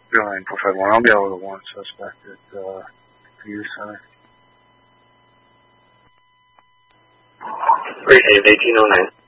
Building Professional. I'll be able to warrant suspect at Youth Center. Great, 1809.